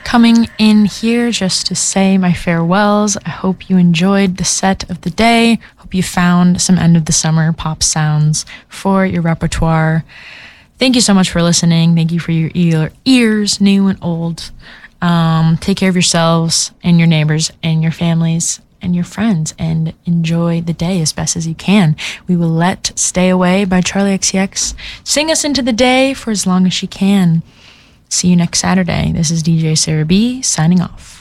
coming in here just to say my farewells. I hope you enjoyed the set of the day. Hope you found some end of the summer pop sounds for your repertoire. Thank you so much for listening. Thank you for your ears, new and old. Take care of yourselves and your neighbors and your families and your friends, and enjoy the day as best as you can. We will let Stay Away by Charlie XCX sing us into the day for as long as she can. See you next Saturday. This is DJ Sarah B signing off.